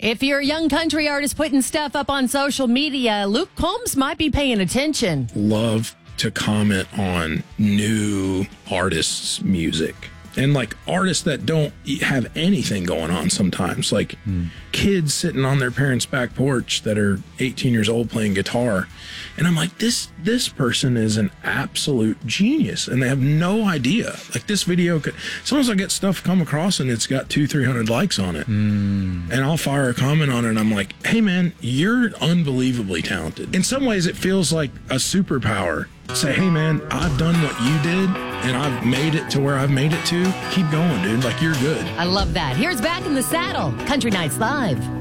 If you're a young country artist putting stuff up on social media, Luke Combs might be paying attention. Love to comment on new artists' music. And like artists that don't have anything going on sometimes, like kids sitting on their parents' back porch that are 18 years old playing guitar. And I'm like, this person is an absolute genius. And they have no idea. Like this video could, sometimes I get stuff come across and it's got 200-300 likes on it. And I'll fire a comment on it and I'm like, hey man, you're unbelievably talented. In some ways it feels like a superpower. Say, hey man, I've done what you did and I've made it to where I've made it to. Keep going, dude. Like, you're good. I love that. Here's Back in the Saddle, Country Nights Live.